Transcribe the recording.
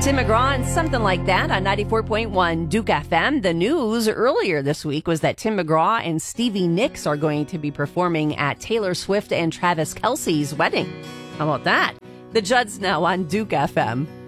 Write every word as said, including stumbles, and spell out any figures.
Tim McGraw and Something Like That on ninety-four point one Duke F M. The news earlier this week was that Tim McGraw and Stevie Nicks are going to be performing at Taylor Swift and Travis Kelce's wedding. How about that? The Judds now on Duke F M.